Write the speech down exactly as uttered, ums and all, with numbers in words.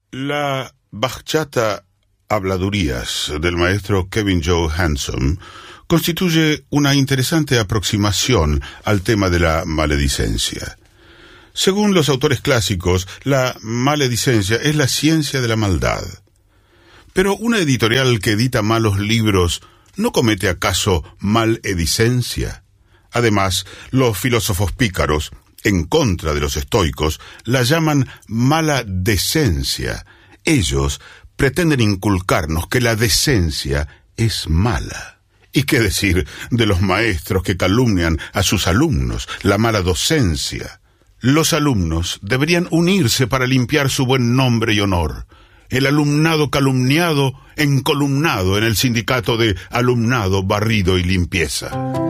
La bachata Habladurías del maestro Kevin Joe Handsome constituye una interesante aproximación al tema de la maledicencia. Según los autores clásicos, la maledicencia es la ciencia de la maldad. Pero una editorial que edita malos libros, ¿no comete acaso maledicencia? Además, los filósofos pícaros, en contra de los estoicos, la llaman mala decencia. Ellos pretenden inculcarnos que la decencia es mala. ¿Y qué decir de los maestros que calumnian a sus alumnos, la mala docencia? Los alumnos deberían unirse para limpiar su buen nombre y honor. El alumnado calumniado, encolumnado en el sindicato de alumnado, barrido y limpieza.